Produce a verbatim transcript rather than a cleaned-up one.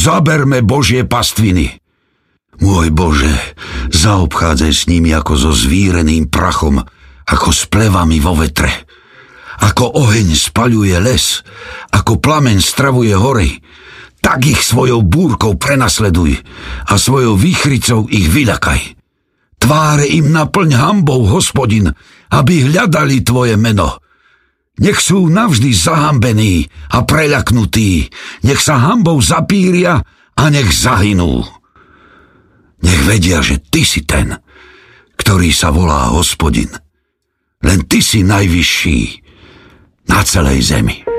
Zaberme Božie pastviny. Môj Bože, zaobchádzaj s nimi ako so zvíreným prachom, ako s plevami vo vetre. Ako oheň spaľuje les, ako plameň stravuje hory, tak ich svojou búrkou prenasleduj a svojou výchricou ich vyľakaj. Tváre im naplň hanbou, Hospodin, aby hľadali tvoje meno. Nech sú navždy zahambení a preľaknutí, nech sa hanbou zapíria a nech zahynú. Nech vedia, že ty si ten, ktorý sa volá Hospodin. Len ty si najvyšší na celej zemi.